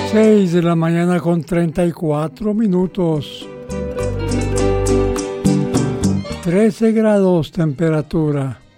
6 de la mañana con 34 minutos. 13 grados temperatura.